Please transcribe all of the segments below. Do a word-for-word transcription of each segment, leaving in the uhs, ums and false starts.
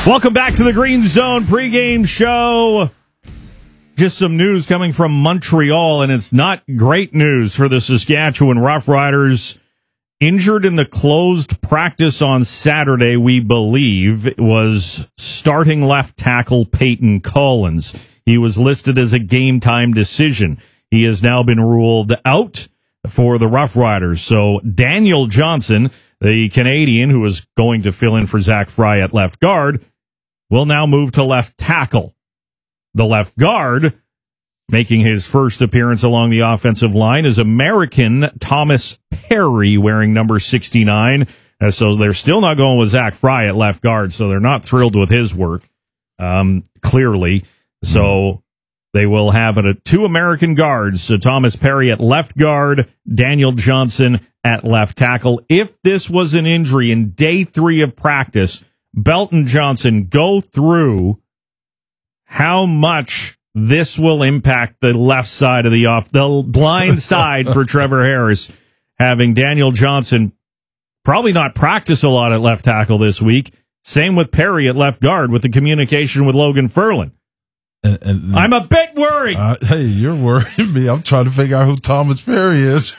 Welcome back to the Green Zone pregame show. Just some news coming from Montreal, and it's not great news for the Saskatchewan Roughriders. Injured in the closed practice on Saturday, we believe, it was starting left tackle Peyton Collins. He was listed as a game-time decision. He has now been ruled out for the Roughriders. So Daniel Johnson, the Canadian who is going to fill in for Zach Fry at left guard, will now move to left tackle. The left guard, making his first appearance along the offensive line, is American Thomas Perry, wearing number sixty-nine. Uh, so they're still not going with Zach Fry at left guard, so they're not thrilled with his work, um, clearly. So they will have a, two American guards, so Thomas Perry at left guard, Daniel Johnson at left tackle. If this was an injury in day three of practice, Belton Johnson, go through how much this will impact the left side of the off, the blind side for Trevor Harris, having Daniel Johnson probably not practice a lot at left tackle this week. Same with Perry at left guard with the communication with Logan Ferlin. And, and, I'm a bit worried. Uh, hey, you're worrying me. I'm trying to figure out who Thomas Perry is.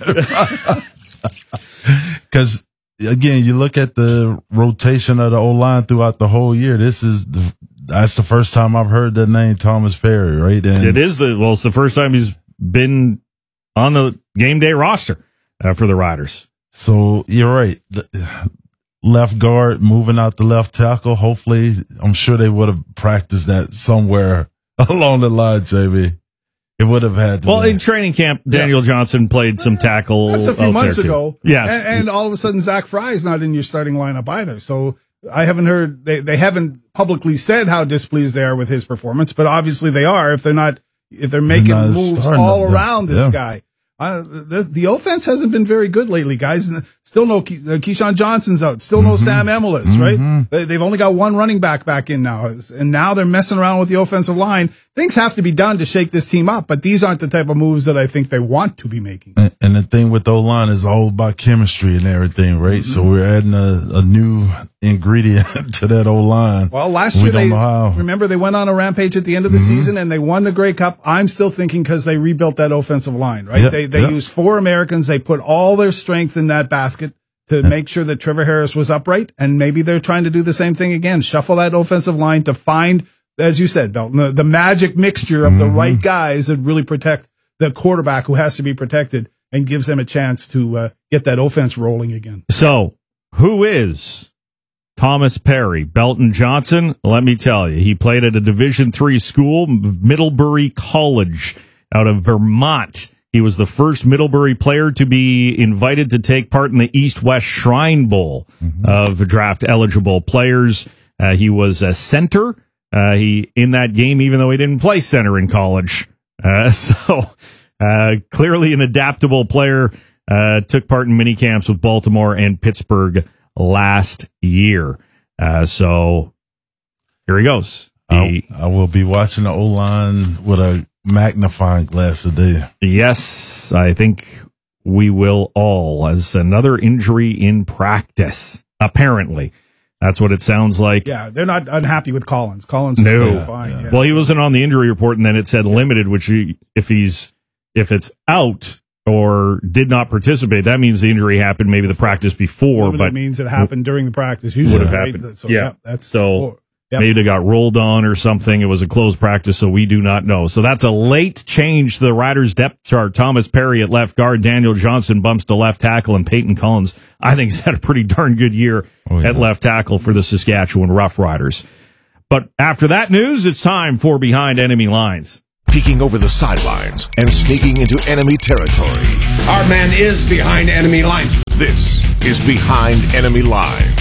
Because, again, you look at the rotation of the O-line throughout the whole year. This is the, that's the first time I've heard the name Thomas Perry, right? And it is the, well, it's the first time he's been on the game day roster uh, for the Riders. So you're right. The, left guard moving out the left tackle. Hopefully, I'm sure they would have practiced that somewhere along the line, J B. It would have had to. Well, be. in training camp, Daniel yeah. Johnson played some tackle. That's a few months ago. Yes. And, and all of a sudden, Zach Fry is not in your starting lineup either. So I haven't heard, they, they haven't publicly said how displeased they are with his performance, but obviously they are if they're not, if they're making they're moves all them. around this yeah. guy. Uh, the, the offense hasn't been very good lately, guys. Still no Ke- uh, Keyshawn Johnson's out. Still no mm-hmm. Sam Emelis, mm-hmm. right? They, they've only got one running back back in now, and now they're messing around with the offensive line. Things have to be done to shake this team up, but these aren't the type of moves that I think they want to be making. And, and the thing with the O-line is all about chemistry and everything, right? Mm-hmm. So we're adding a, a new ingredient to that O-line. Well, last year, they remember they went on a rampage at the end of the mm-hmm. season and they won the Grey Cup. I'm still thinking because they rebuilt that offensive line, right? Yep, they they yep. used four Americans. They put all their strength in that basket to yep. make sure that Trevor Harris was upright. And maybe they're trying to do the same thing again, shuffle that offensive line to find, as you said, Belton, the, the magic mixture of mm-hmm. the right guys that really protect the quarterback who has to be protected and gives them a chance to uh, get that offense rolling again. So who is Thomas Perry? Belton Johnson? Let me tell you, he played at a Division three school, Middlebury College, out of Vermont. He was the first Middlebury player to be invited to take part in the East-West Shrine Bowl mm-hmm. of draft-eligible players. Uh, he was a center. Uh, he in that game, even though he didn't play center in college. Uh, so uh, clearly an adaptable player. Uh, took part in mini camps with Baltimore and Pittsburgh last year. Uh, so here he goes. He, I, I will be watching the O-line with a magnifying glass today. Yes, I think we will all, as another injury in practice, apparently. That's what it sounds like. Yeah, they're not unhappy with Collins. Collins is no. really fine. Yeah. Yeah. Well, he wasn't on the injury report, and then it said limited, which he, if he's if it's out or did not participate, that means the injury happened maybe the practice before. Limited but means it happened during the practice. Usually would have right? happened. So, yeah. yeah, that's so. Yep. Maybe they got rolled on or something. It was a closed practice, so we do not know. So that's a late change to the Riders' depth chart. Thomas Perry at left guard, Daniel Johnson bumps to left tackle, and Peyton Collins, I think, has had a pretty darn good year oh, yeah. at left tackle for the Saskatchewan Roughriders. But after that news, it's time for Behind Enemy Lines. Peeking over the sidelines and sneaking into enemy territory. Our man is behind enemy lines. This is Behind Enemy Lines.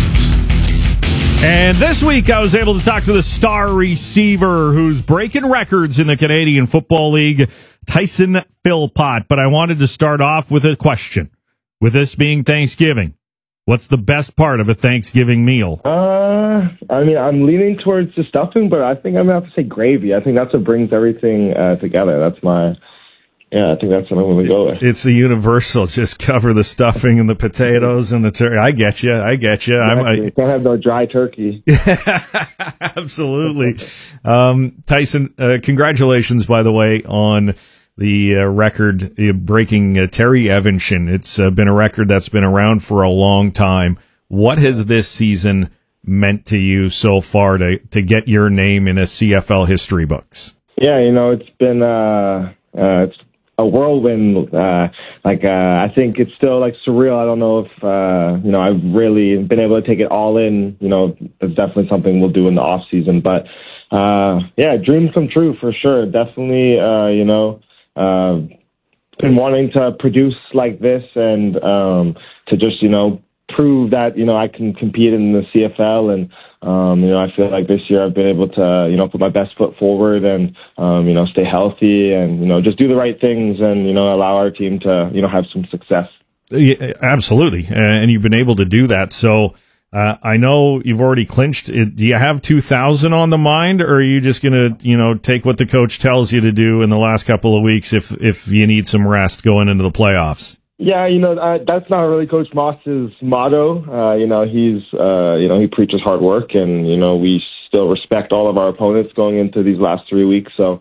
And this week, I was able to talk to the star receiver who's breaking records in the Canadian Football League, Tyson Philpott. But I wanted to start off with a question. With this being Thanksgiving, what's the best part of a Thanksgiving meal? Uh, I mean, I'm leaning towards the stuffing, but I think I'm going to have to say gravy. I think that's what brings everything uh, together. That's my yeah, I think that's what I'm going to go with. It's the universal. Just cover the stuffing and the potatoes and the turkey. I get you. I get you. I'm, I can't have no dry turkey. Absolutely. Um, Tyson, uh, congratulations, by the way, on the uh, record uh, breaking uh, Terry Evanshin. It's uh, been a record that's been around for a long time. What has this season meant to you so far to, to get your name in a C F L history books? Yeah, you know, it's been uh, uh, it's a whirlwind. Uh, like, uh, I think it's still like surreal. I don't know if, uh, you know, I've really been able to take it all in. You know, it's definitely something we'll do in the off season, but, uh, yeah, dreams come true for sure. Definitely, uh, you know, uh, been wanting to produce like this and, um, to just, you know, prove that, you know, I can compete in the C F L. And, um, you know, I feel like this year I've been able to, you know, put my best foot forward and, um, you know, stay healthy and, you know, just do the right things and, you know, allow our team to, you know, have some success. Yeah, absolutely. And you've been able to do that. So, uh, I know you've already clinched it. Do you have two thousand on the mind, or are you just going to, you know, take what the coach tells you to do in the last couple of weeks if, if you need some rest going into the playoffs? Yeah, you know, uh, that's not really Coach Moss's motto. Uh, you know, he's, uh, you know, he preaches hard work, and, you know, we still respect all of our opponents going into these last three weeks. So,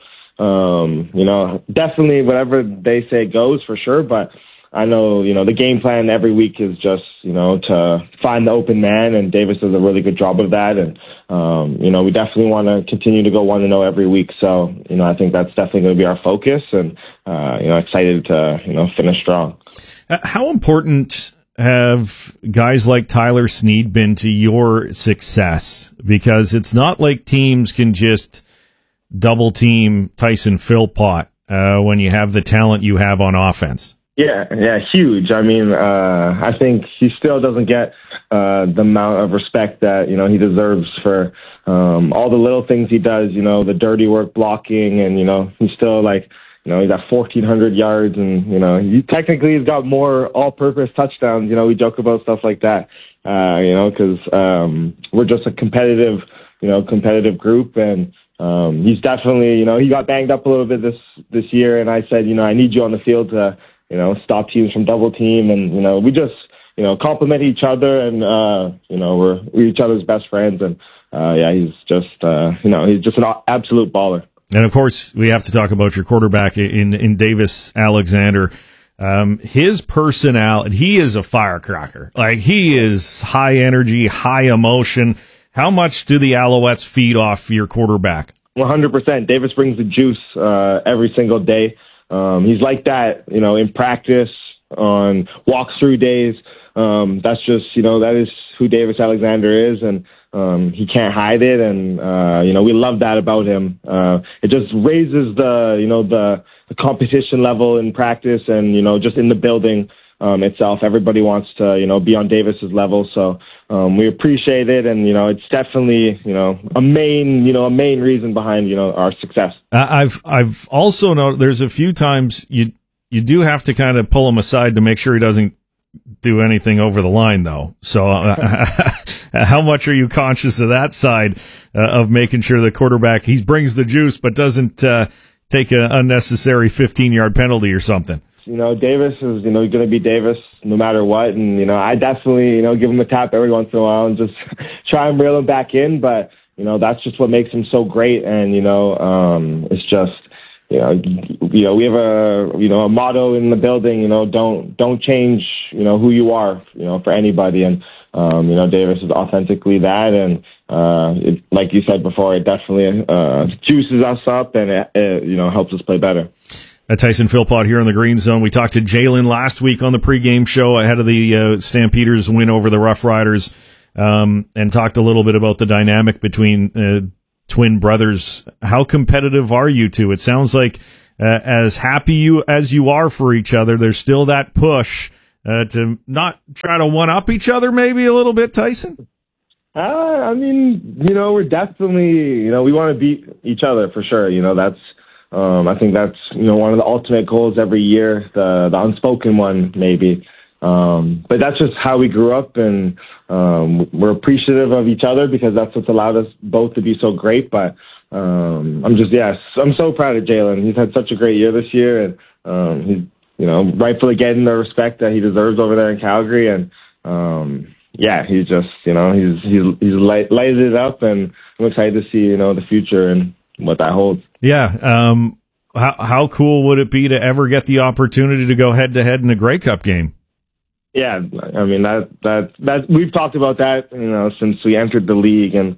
um, you know, definitely whatever they say goes for sure. But I know, you know, the game plan every week is just, you know, to find the open man, and Davis does a really good job of that. And, um, you know, we definitely want to continue to go one and oh every week. So, you know, I think that's definitely going to be our focus, and, uh, you know, excited to, you know, finish strong. How important have guys like Tyler Snead been to your success? Because it's not like teams can just double team Tyson Philpott uh, when you have the talent you have on offense. Yeah, yeah, huge. I mean, uh, I think he still doesn't get uh, the amount of respect that, you know, he deserves for um, all the little things he does, you know, the dirty work blocking, and, you know, he's still like, you know, he's got fourteen hundred yards, and, you know, he technically he's got more all-purpose touchdowns. You know, we joke about stuff like that, uh, you know, because um, we're just a competitive, you know, competitive group. And um, he's definitely, you know, he got banged up a little bit this, this year. And I said, you know, I need you on the field to, you know, stop teams from double team. And, you know, we just, you know, compliment each other, and, uh, you know, we're, we're each other's best friends. And, uh, yeah, he's just, uh, you know, he's just an absolute baller. And of course, we have to talk about your quarterback in, in Davis Alexander. Um, his personality, he is a firecracker. Like, he is high energy, high emotion. How much do the Alouettes feed off your quarterback? one hundred percent. Davis brings the juice uh, every single day. Um, he's like that, you know, in practice, on walkthrough days. Um, that's just, you know, that is who Davis Alexander is, and um, he can't hide it. And, uh, you know, we love that about him. Uh, it just raises the, you know, the, the competition level in practice, and, you know, just in the building um, itself. Everybody wants to, you know, be on Davis's level. So um, we appreciate it. And, you know, it's definitely, you know, a main, you know, a main reason behind, you know, our success. Uh, I've, I've also noticed there's a few times you, you do have to kind of pull him aside to make sure he doesn't do anything over the line, though. So uh, how much are you conscious of that side uh, of making sure the quarterback, he brings the juice but doesn't uh, take an unnecessary fifteen-yard penalty or something? You know, Davis is, you know, going to be Davis no matter what. And, you know, I definitely, you know, give him a tap every once in a while and just try and reel him back in. But, you know, that's just what makes him so great. And, you know, um, it's just, You know, you know, we have a, you know, a motto in the building, you know, don't, don't change, you know, who you are, you know, for anybody. And, um, you know, Davis is authentically that. And, uh, it, like you said before, it definitely, uh, juices us up, and it, it, you know, helps us play better. Uh, Tyson Philpott here in the Green Zone. We talked to Jalen last week on the pregame show ahead of the, uh, Stampeders win over the Rough Riders, um, and talked a little bit about the dynamic between, uh, twin brothers. How competitive are you two? It sounds like uh, as happy you as you are for each other, there's still that push uh, to not try to one up each other maybe a little bit, Tyson? Uh, I mean, you know, we're definitely, you know, we want to beat each other for sure. You know, that's, um, I think that's, you know, one of the ultimate goals every year, the, the unspoken one maybe. Um, but that's just how we grew up, and um, we're appreciative of each other because that's what's allowed us both to be so great. But um, I'm just, yes, I'm so proud of Jalen. He's had such a great year this year, and um, he's, you know, rightfully getting the respect that he deserves over there in Calgary. And, um, yeah, he's just, you know, he's, he's, he's light, lighted it up, and I'm excited to see, you know, the future and what that holds. Yeah. Um, how, how cool would it be to ever get the opportunity to go head to head in a Grey Cup game? Yeah, I mean that that that we've talked about that, you know, since we entered the league, and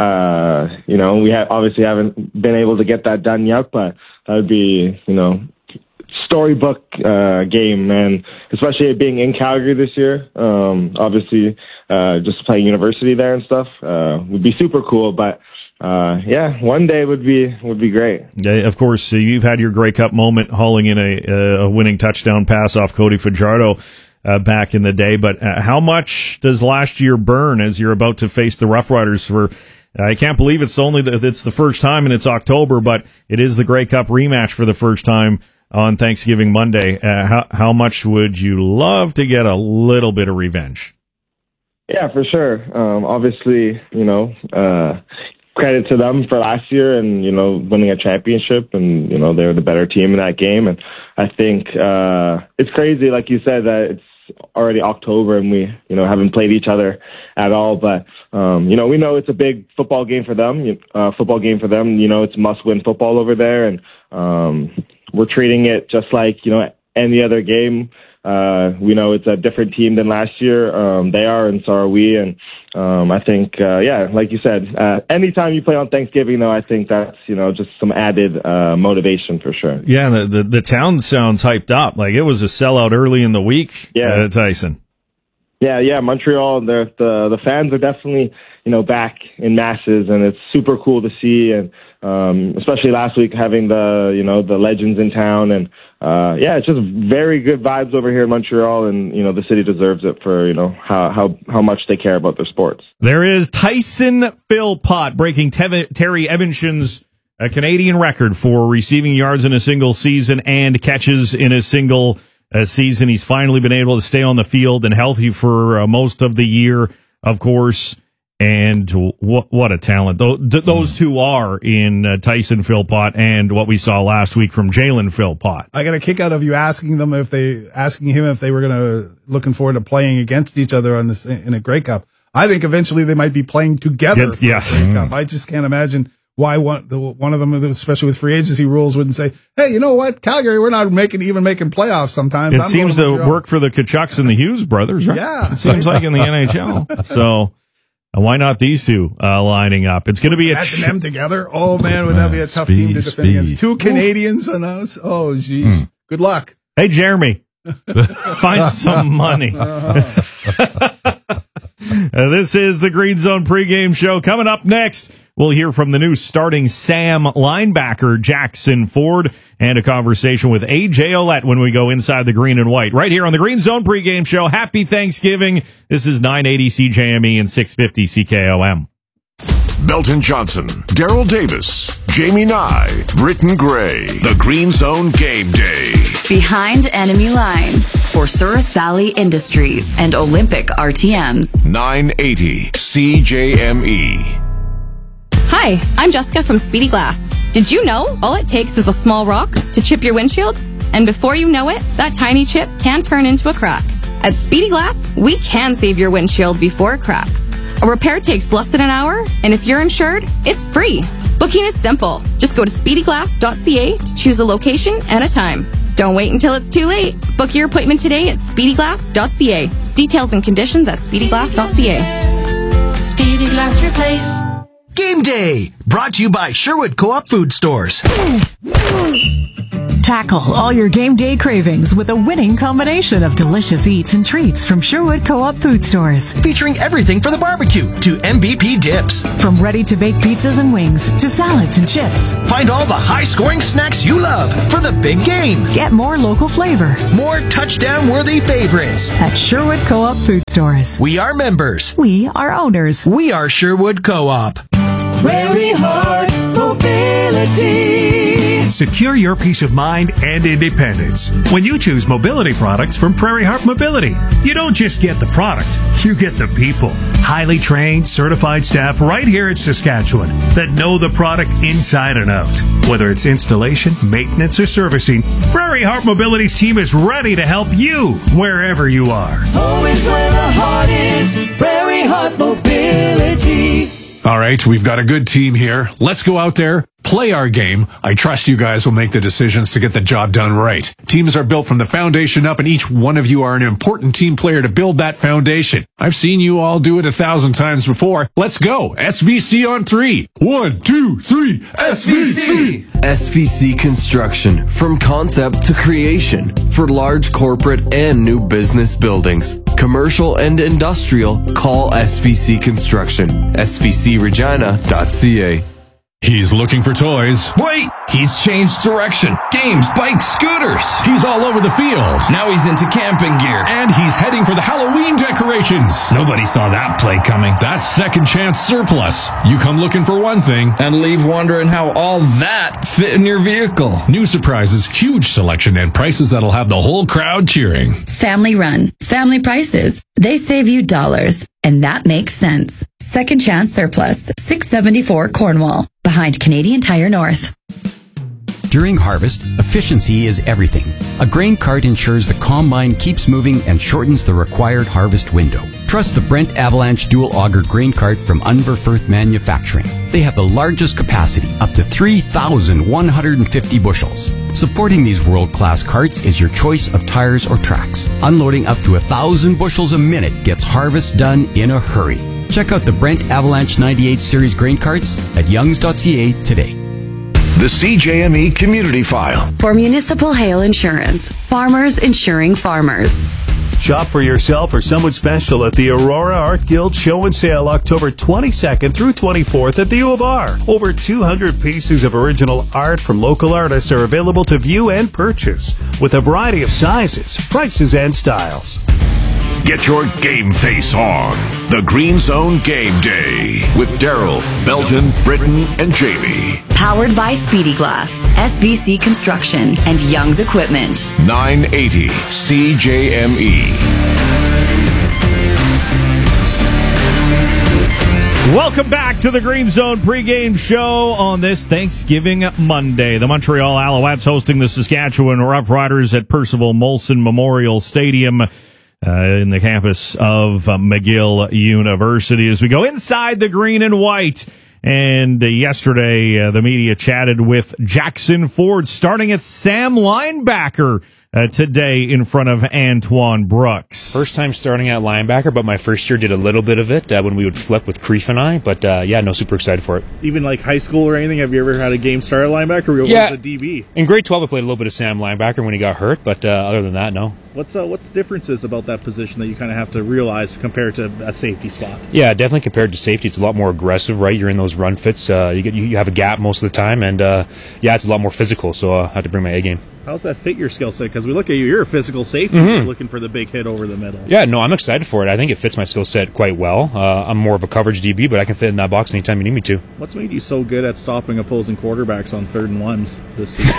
uh, you know, we have obviously haven't been able to get that done yet, but that would be, you know, storybook uh, game, and especially it being in Calgary this year. Um, obviously, uh, just playing university there and stuff uh, would be super cool, but. Uh, yeah, one day would be would be great. Yeah, of course, uh, you've had your Grey Cup moment hauling in a, a winning touchdown pass off Cody Fajardo uh, back in the day. But uh, how much does last year burn as you're about to face the Rough Riders? For uh, I can't believe it's only the, it's the first time and it's October, but it is the Grey Cup rematch for the first time on Thanksgiving Monday. Uh, how how much would you love to get a little bit of revenge? Yeah, for sure. Um, obviously, you know. Uh, Credit to them for last year and, you know, winning a championship, and, you know, they're the better team in that game. And I think uh, it's crazy, like you said, that it's already October and we, you know, haven't played each other at all. But, um, you know, we know it's a big football game for them, uh, football game for them. You know, it's must-win football over there. And um, we're treating it just like, you know, any other game. Uh, we know it's a different team than last year. Um, they are, and so are we. And um, I think, uh, yeah, like you said, uh, anytime you play on Thanksgiving, though, I think that's, you know, just some added uh, motivation for sure. Yeah, the, the the town sounds hyped up. Like it was a sellout early in the week. Yeah, uh, Tyson. Yeah, yeah, Montreal. The the fans are definitely, you know, back in masses, and it's super cool to see. And um, especially last week having the, you know, the legends in town. And uh, yeah, it's just very good vibes over here in Montreal, and, you know, the city deserves it for, you know, how how, how much they care about their sports. There is Tyson Philpott breaking Tev- Terry Evanson's a Canadian record for receiving yards in a single season and catches in a single uh, season. He's finally been able to stay on the field and healthy for uh, most of the year, of course. And what what a talent th- those two are in uh, Tyson Philpott and what we saw last week from Jalen Philpott. I got a kick out of you asking them if they asking him if they were going to looking forward to playing against each other on this in a Grey Cup. I think eventually they might be playing together. Yes. yes. Grey Cup. I just can't imagine why one the, one of them, especially with free agency rules, wouldn't say, "Hey, you know what, Calgary, we're not making even making playoffs sometimes." It I'm seems to Montreal. work for the Kachucks and the Hughes brothers, right? Yeah, it seems like in the N H L. So. Why not these two uh, lining up? It's going to be a imagine ch- them together. Oh man, would that be a tough Speed, team to defend speed. against? Two Canadians and us. Oh jeez. Mm. Good luck. Hey Jeremy, find some money. Uh-huh. uh, this is the Green Zone pregame show. Coming up next, we'll hear from the new starting Sam linebacker Jackson Ford, and a conversation with A J Ouellette when we go inside the green and white. Right here on the Green Zone pregame show. Happy Thanksgiving. This is nine eighty C J M E and six fifty C K O M. Belton Johnson, Daryl Davis, Jamie Nye, Britton Gray. The Green Zone Game Day. Behind enemy lines for Souris Valley Industries and Olympic R T Ms. nine eighty C J M E. Hi, I'm Jessica from Speedy Glass. Did you know all it takes is a small rock to chip your windshield? And before you know it, that tiny chip can turn into a crack. At Speedy Glass, we can save your windshield before it cracks. A repair takes less than an hour, and if you're insured, it's free. Booking is simple. Just go to speedy glass dot c a to choose a location and a time. Don't wait until it's too late. Book your appointment today at speedy glass dot c a. Details and conditions at speedy glass dot c a. Speedy Glass Replace. Game Day, brought to you by Sherwood Co-op Food Stores. Tackle all your game day cravings with a winning combination of delicious eats and treats from Sherwood Co-op Food Stores. Featuring everything for the barbecue to M V P dips. From ready-to-bake pizzas and wings to salads and chips. Find all the high-scoring snacks you love for the big game. Get more local flavor. More touchdown-worthy favorites. At Sherwood Co-op Food Stores. We are members. We are owners. We are Sherwood Co-op. Very hard mobility. Secure your peace of mind and independence when you choose mobility products from Prairie Heart Mobility. You don't just get the product, you get the people. Highly trained, certified staff right here in Saskatchewan that know the product inside and out. Whether it's installation, maintenance, or servicing, Prairie Heart Mobility's team is ready to help you wherever you are. Always where the heart is, Prairie Heart Mobility. All right, we've got a good team here. Let's go out there, play our game. I trust you guys will make the decisions to get the job done right. Teams are built from the foundation up, and each one of you are an important team player to build that foundation. I've seen you all do it a thousand times before. Let's go. S V C on three. One, two, three. S V C. S V C Construction. From concept to creation. For large corporate and new business buildings. Commercial and industrial. Call S V C Construction. S V C regina dot c a. He's looking for toys. Wait! He's changed direction. Games, bikes, scooters. He's all over the field. Now he's into camping gear. And he's heading for the Halloween decorations. Nobody saw that play coming. That's Second Chance Surplus. You come looking for one thing and leave wondering how all that fit in your vehicle. New surprises, huge selection, and prices that'll have the whole crowd cheering. Family run, family prices. They save you dollars. And that makes sense. Second Chance Surplus, six seventy-four Cornwall, behind Canadian Tire North. During harvest, efficiency is everything. A grain cart ensures the combine keeps moving and shortens the required harvest window. Trust the Brent Avalanche Dual Auger Grain Cart from Unverfirth Manufacturing. They have the largest capacity, up to three thousand one hundred fifty bushels. Supporting these world-class carts is your choice of tires or tracks. Unloading up to one thousand bushels a minute gets harvest done in a hurry. Check out the Brent Avalanche ninety-eight Series grain carts at youngs dot c a today. The C J M E Community File. For municipal hail insurance, farmers insuring farmers. Shop for yourself or someone special at the Aurora Art Guild Show and Sale October twenty-second through twenty-fourth at the U of R. Over two hundred pieces of original art from local artists are available to view and purchase with a variety of sizes, prices, and styles. Get your game face on. The Green Zone Game Day with Daryl, Belton, Britton, and Jamie. Powered by Speedy Glass, S V C Construction, and Young's Equipment. nine eighty C J M E. Welcome back to the Green Zone pregame show on this Thanksgiving Monday. The Montreal Alouettes hosting the Saskatchewan Roughriders at Percival Molson Memorial Stadium. Uh, in the campus of uh, McGill University as we go inside the green and white. And uh, yesterday, uh, the media chatted with Jackson Ford, starting at Sam linebacker uh, today in front of Antoine Brooks. First time starting at linebacker, but my first year did a little bit of it uh, when we would flip with Creef and I. But uh, yeah, no, super excited for it. Even like high school or anything, have you ever had a game start at linebacker or yeah. was a D B? In grade twelve, I played a little bit of Sam linebacker when he got hurt, but uh, other than that, no. What's uh, what's the differences about that position that you kind of have to realize compared to a safety spot? Yeah, definitely compared to safety, it's a lot more aggressive, right? You're in those run fits. Uh, you get you have a gap most of the time, and uh, yeah, it's a lot more physical. So uh, I have to bring my A game. How's that fit your skill set? Because we look at you, you're a physical safety. Mm-hmm. You're looking for the big hit over the middle. Yeah, no, I'm excited for it. I think it fits my skill set quite well. Uh, I'm more of a coverage D B, but I can fit in that box anytime you need me to. What's made you so good at stopping opposing quarterbacks on third and ones this season?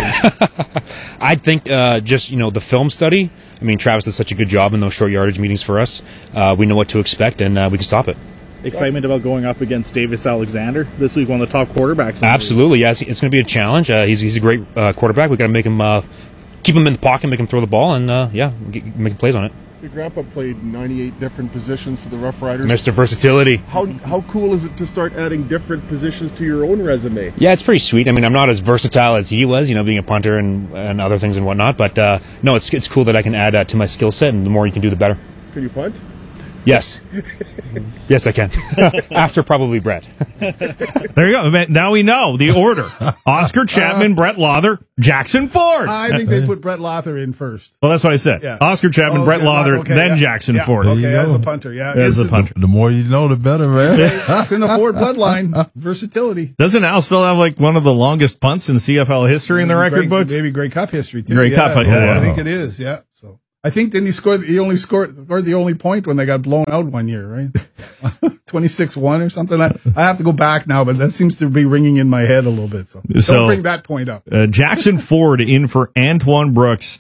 I think uh, just, you know, the film study. I mean, Travis does such a good job in those short yardage meetings for us. Uh, we know what to expect, and uh, we can stop it. Excitement about going up against Davis Alexander this week, one of the top quarterbacks. Absolutely, yes. It's going to be a challenge. Uh, he's he's a great uh, quarterback. We got to make him uh, keep him in the pocket, make him throw the ball, and uh, yeah, get, make plays on it. Your grandpa played ninety-eight different positions for the Rough Riders. Mister Versatility. How how cool is it to start adding different positions to your own resume? Yeah, it's pretty sweet. I mean, I'm not as versatile as he was, you know, being a punter and, and other things and whatnot. But uh, no, it's it's cool that I can add uh, to my skill set, and the more you can do, the better. Can you punt? Yes. Yes, I can. After probably Brett. There you go. Now we know the order. Oscar Chapman, uh, Brett Lawther, Jackson Ford. I think they put Brett Lawther in first. Well, that's what I said. Yeah. Oscar Chapman, oh, Brett okay, Lawther, okay, yeah. then Jackson yeah. Ford. Okay, as a punter, yeah. As a punter. The more you know, the better, man. It's in the Ford bloodline. Versatility. Doesn't Al still have like one of the longest punts in C F L history in the record Grey, books? Maybe Grey Cup history, too. Grey yeah, Cup, yeah. I think it is, yeah. So I think didn't he score? He only scored scored the only point when they got blown out one year, right? twenty-six one or something. I, I have to go back now, but that seems to be ringing in my head a little bit. So, So, don't bring that point up. Uh, Jackson Ford in for Antoine Brooks,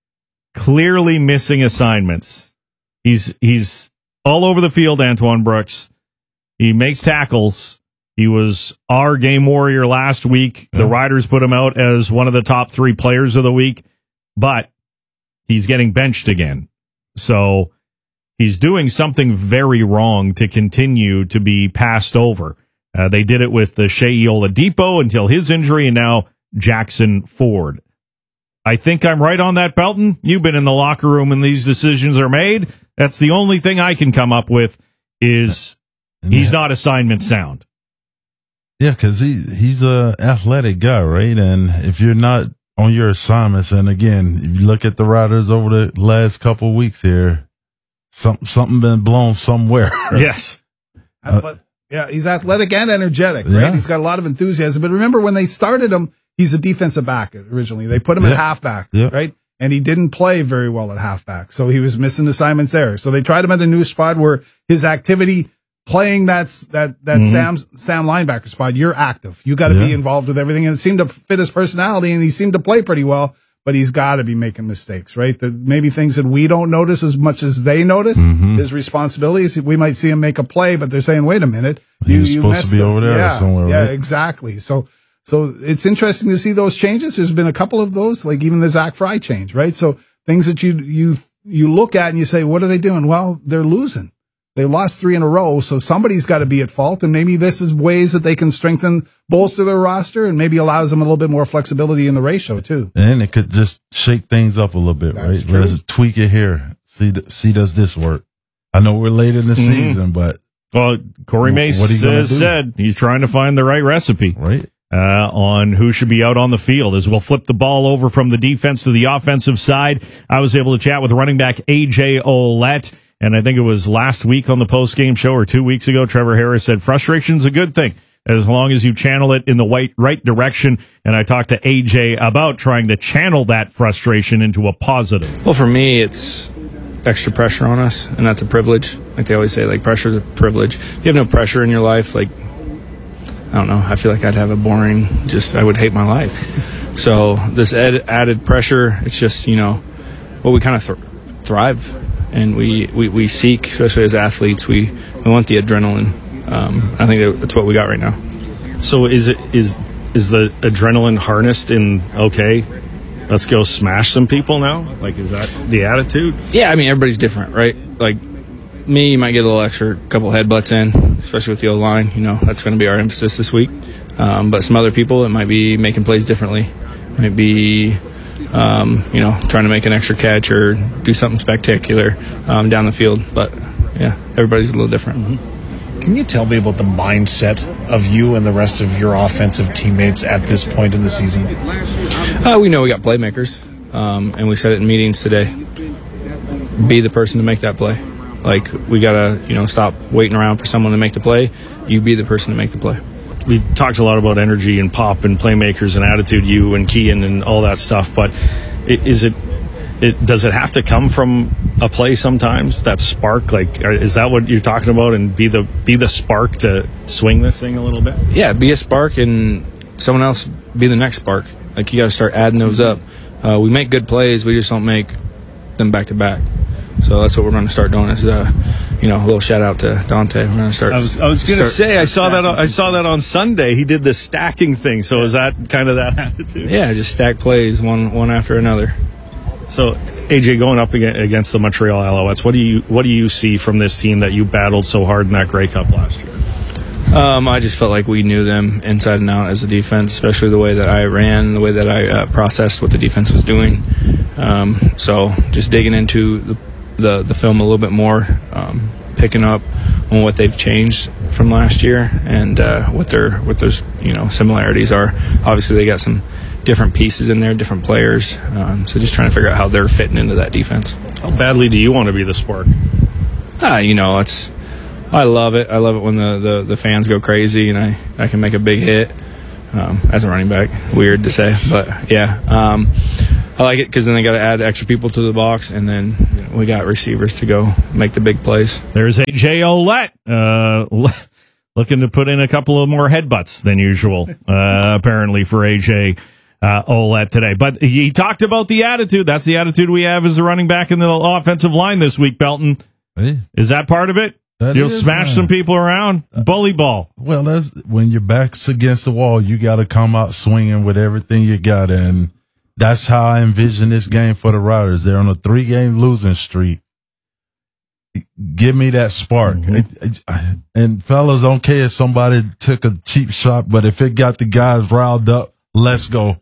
clearly missing assignments. He's he's all over the field, Antoine Brooks. He makes tackles. He was our game warrior last week. The Riders put him out as one of the top three players of the week, but he's getting benched again. So he's doing something very wrong to continue to be passed over. Uh, they did it with the Shea Oladipo until his injury, and now Jackson Ford. I think I'm right on that, Belton. You've been in the locker room and these decisions are made. That's the only thing I can come up with is he's not assignment sound. Yeah, because he, he's a athletic guy, right? And if you're not on your assignments, and again, if you look at the Riders over the last couple of weeks here, something something been blown somewhere. Yes. Athle- yeah, he's athletic and energetic, right? Yeah. He's got a lot of enthusiasm. But remember when they started him, he's a defensive back originally. They put him Yeah. at halfback, Yeah. right? And he didn't play very well at halfback. So he was missing assignments there. So they tried him at a new spot where his activity playing that's that that Mhm. Sam Sam linebacker spot, you're active. You got to Yeah. be involved with everything. And it seemed to fit his personality, and he seemed to play pretty well. But he's got to be making mistakes, right? That maybe things that we don't notice as much as they notice. Mhm. His responsibilities. We might see him make a play, but they're saying, "Wait a minute, He you was you supposed messed to be up." over there or yeah, somewhere, Yeah, right? exactly. So so it's interesting to see those changes. There's been a couple of those, like even the Zach Fry change, right? So things that you you you look at and you say, "What are they doing?" Well, they're losing. They lost three in a row, so somebody's got to be at fault, and maybe this is ways that they can strengthen, bolster their roster, and maybe allows them a little bit more flexibility in the ratio too. And it could just shake things up a little bit, That's right? true. Let's tweak it here. See, see, does this work? I know we're late in the Mhm. season, but Well, Corey Mace what are you gonna has do? said he's trying to find the right recipe. Right. Uh, on who should be out on the field as we'll flip the ball over from the defense to the offensive side. I was able to chat with running back A J Olette, and I think it was last week on the post-game show or two weeks ago, Trevor Harris said frustration's a good thing as long as you channel it in the right, right direction. And I talked to A J about trying to channel that frustration into a positive. Well, for me, it's extra pressure on us, and that's a privilege. Like they always say, like pressure is a privilege. If you have no pressure in your life, like, I don't know, I feel like I'd have a boring, just, I would hate my life. So this ed- added pressure, it's just, you know, well, we kind of th- thrive and we, we, we seek, especially as athletes, we, we want the adrenaline. Um, I think that- that's what we got right now. So is it is is the adrenaline harnessed in, okay, let's go smash some people now? Like, is that the attitude? Yeah, I mean, everybody's different, right? Like, me, you might get a little extra couple headbutts in, especially with the O-line. You know, that's going to be our emphasis this week. Um, but some other people, it might be making plays differently. Might be, um, you know, trying to make an extra catch or do something spectacular um, down the field. But, yeah, everybody's a little different. Mm-hmm. Can you tell me about the mindset of you and the rest of your offensive teammates at this point in the season? Uh, we know we got playmakers, um, and we said it in meetings today. Be the person to make that play. Like, we got to, you know, stop waiting around for someone to make the play. You be the person to make the play. We've talked a lot about energy and pop and playmakers and attitude, you and Kean and all that stuff, but is it, it does it have to come from a play sometimes, that spark? Like, is that what you're talking about, and be the be the spark to swing this thing a little bit? Yeah, be a spark and someone else be the next spark. Like, you got to start adding those up. Uh, we make good plays, we just don't make them back to back. So that's what we're going to start doing. Is uh, you know, a little shout out to Dante. We're going to start. I was I was going to say I saw that on, I saw that on Sunday. He did the stacking thing. So is that kind of that attitude? Yeah, just stack plays one one after another. So A J, going up against the Montreal Alouettes, what do you what do you see from this team that you battled so hard in that Grey Cup last year? Um, I just felt like we knew them inside and out as a defense, especially the way that I ran, the way that I uh, processed what the defense was doing. Um, so just digging into the, the, the film a little bit more, um, picking up on what they've changed from last year and uh, what their what those you know similarities are. Obviously, they got some different pieces in there, different players. Um, so just trying to figure out how they're fitting into that defense. How badly do you want to be the spark? Ah, you know, it's. I love it. I love it when the, the, the fans go crazy and I, I can make a big hit um, as a running back. Weird to say, but yeah. Um, I like it because then they got to add extra people to the box, and then you know, we got receivers to go make the big plays. There's A J Ouellette, uh, looking to put in a couple of more headbutts than usual, uh, apparently for A J uh, Ouellette today. But he talked about the attitude. That's the attitude we have as a running back in the offensive line this week, Belton. Hey. Is that part of it? That You'll is, smash man. some people around? Bully ball. Well, that's when your back's against the wall, you got to come out swinging with everything you got. And that's how I envision this game for the Riders. They're on a three-game losing streak. Give me that spark. Mm-hmm. And fellas, don't care if somebody took a cheap shot, but if it got the guys riled up, let's go.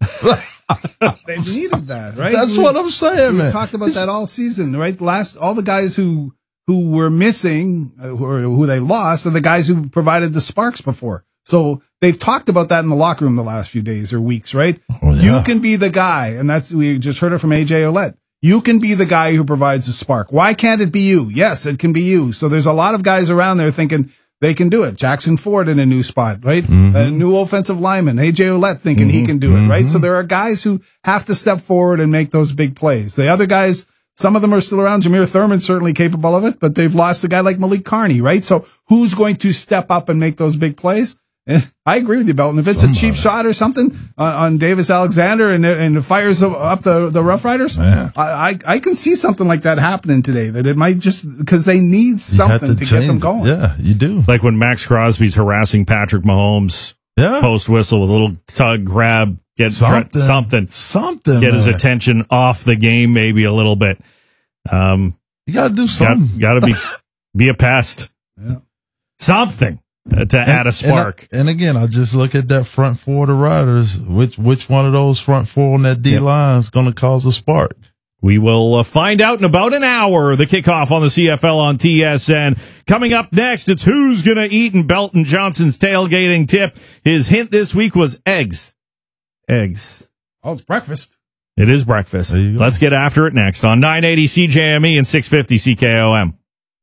They needed that, right? That's we, what I'm saying, we man. talked about that all season, right? Last, all the guys who who were missing, uh, who, who they lost, are the guys who provided the sparks before. So they've talked about that in the locker room the last few days or weeks, right? Oh, yeah. You can be the guy, and that's we just heard it from A J Ouellette. You can be the guy who provides the spark. Why can't it be you? Yes, it can be you. So there's a lot of guys around there thinking they can do it. Jackson Ford in a new spot, right? Mm-hmm. A new offensive lineman. A J Ouellette thinking Mm-hmm. he can do it, right? So there are guys who have to step forward and make those big plays. The other guys, some of them are still around. Jameer Thurman's certainly capable of it, but they've lost a guy like Malik Carney, right? So who's going to step up and make those big plays? And I agree with you, Belton. If it's Somebody. a cheap shot or something on, on Davis Alexander and and it fires up the, the Rough Riders, I, I I can see something like that happening today. That it might just because they need something to, to get them going. Yeah, you do. Like when Max Crosby's harassing Patrick Mahomes, yeah, post whistle with a little tug grab, get something, try, something, something, get man. his attention off the game maybe a little bit. Um, you got to do something. Got to be be a pest. Yeah, something. Uh, to and, add a spark. And, I, and again, I just look at that front four of the Riders. Which which one of those front four on that D yep. line is going to cause a spark? We will uh, find out in about an hour. The kickoff on the C F L on T S N. Coming up next, it's Who's Gonna Eat in Belton Johnson's tailgating tip. His hint this week was eggs. Eggs. Oh, it's breakfast. It is breakfast. Let's get after it next on nine eighty C J M E and six fifty C K O M.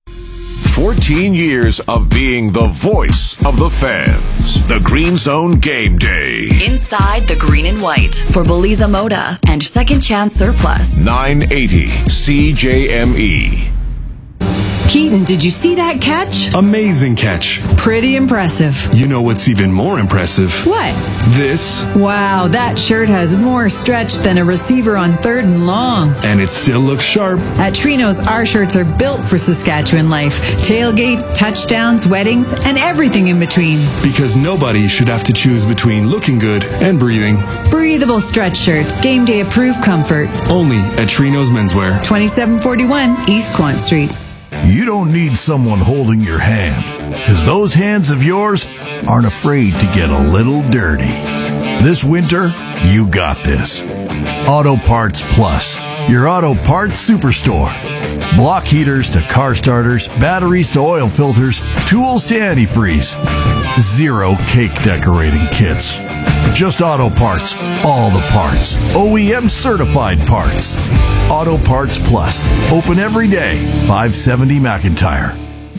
fourteen years of being the voice of the fans. The Green Zone Game Day. Inside the green and white for Beliza Moda and Second Chance Surplus. nine eighty C J M E. Keaton, did you see that catch? Amazing catch. Pretty impressive. You know what's even more impressive? What? This. Wow, that shirt has more stretch than a receiver on third and long. And it still looks sharp. At Trino's, our shirts are built for Saskatchewan life. Tailgates, touchdowns, weddings, and everything in between. Because nobody should have to choose between looking good and breathing. Breathable stretch shirts, game day approved comfort. Only at Trino's Menswear. twenty-seven forty-one East Quant Street. You don't need someone holding your hand, because those hands of yours aren't afraid to get a little dirty. This winter, you got this. Auto Parts Plus, your auto parts superstore. Block heaters to car starters, batteries to oil filters, tools to antifreeze. Zero cake decorating kits. Just auto parts, all the parts. O E M certified parts. Auto Parts Plus. Open every day. five seventy McIntyre.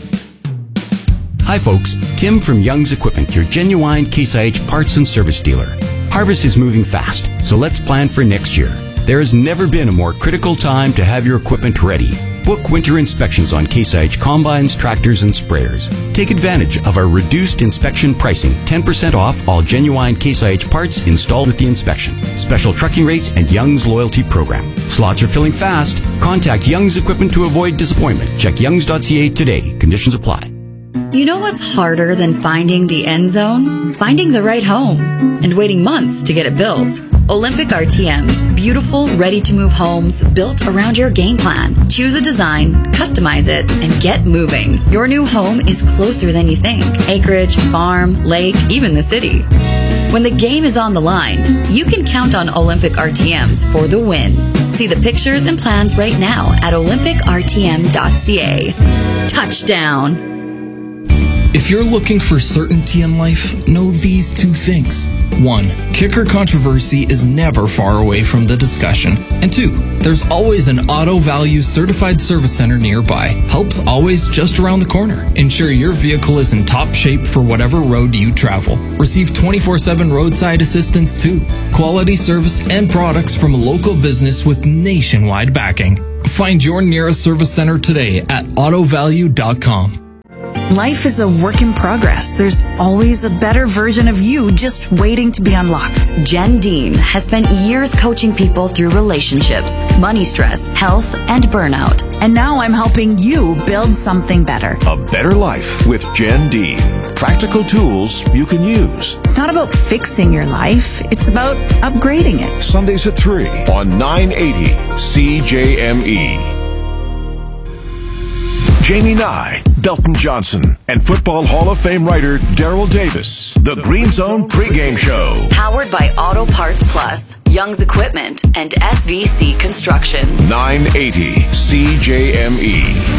Hi folks, Tim from Young's Equipment, your genuine Case I H parts and service dealer. Harvest is moving fast, so let's plan for next year. There has never been a more critical time to have your equipment ready. Book winter inspections on Case I H combines, tractors, and sprayers. Take advantage of our reduced inspection pricing, ten percent off all genuine Case I H parts installed with the inspection. Special trucking rates and Young's loyalty program. Slots are filling fast. Contact Young's Equipment to avoid disappointment. Check youngs dot c a today. Conditions apply. You know what's harder than finding the end zone? Finding the right home and waiting months to get it built. Olympic R T M's beautiful, ready-to-move homes built around your game plan. Choose a design, customize it, and get moving. Your new home is closer than you think. Acreage, farm, lake, even the city. When the game is on the line, you can count on Olympic R T Ms for the win. See the pictures and plans right now at olympic r t m dot c a. Touchdown! If you're looking for certainty in life, know these two things. One, kicker controversy is never far away from the discussion. And two, there's always an Auto Value certified service center nearby. Help's always just around the corner. Ensure your vehicle is in top shape for whatever road you travel. Receive twenty-four seven roadside assistance too. Quality service and products from a local business with nationwide backing. Find your nearest service center today at auto value dot com. Life is a work in progress. There's always a better version of you just waiting to be unlocked. Jen Dean has spent years coaching people through relationships, money stress, health, and burnout. And now I'm helping you build something better. A better life with Jen Dean. Practical tools you can use. It's not about fixing your life. It's about upgrading it. Sundays at three on nine eighty C J M E. Jamie Nye, Belton Johnson, and Football Hall of Fame writer Daryl Davis. The Green Zone pregame show. Powered by Auto Parts Plus, Young's Equipment, and S V C Construction. nine eighty C J M E.